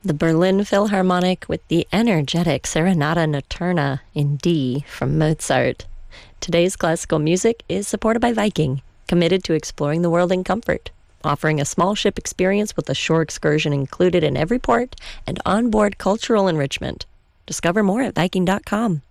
the Berlin Philharmonic with the energetic Serenata Notturna in D from Mozart. Today's classical music is supported by Viking, committed to exploring the world in comfort, offering a small ship experience with a shore excursion included in every port and onboard cultural enrichment. Discover more at Viking.com.